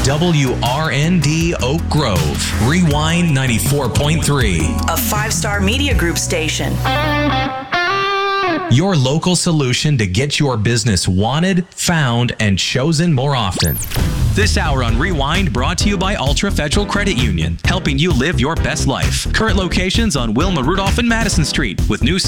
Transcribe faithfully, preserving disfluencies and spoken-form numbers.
W R N D Oak Grove. Rewind ninety-four point three. A five-star media group station. Your local solution to get your business wanted, found, and chosen more often. This hour on Rewind brought to you by Ultra Federal Credit Union, helping you live your best life. Current locations on Wilma Rudolph and Madison Street with new